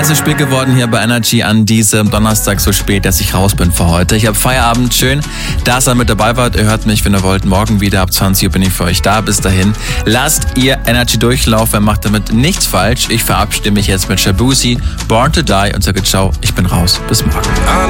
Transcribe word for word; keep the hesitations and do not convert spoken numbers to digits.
Ja, es ist spät geworden hier bei Energy an diesem Donnerstag so spät, dass ich raus bin für heute. Ich habe Feierabend, schön, dass ihr mit dabei wart. Ihr hört mich, wenn ihr wollt, morgen wieder ab zwanzig Uhr bin ich für euch da. Bis dahin, lasst ihr Energy durchlaufen, macht damit nichts falsch. Ich verabschiede mich jetzt mit Shabuzi, Born to Die und sage ciao, ich bin raus. Bis morgen.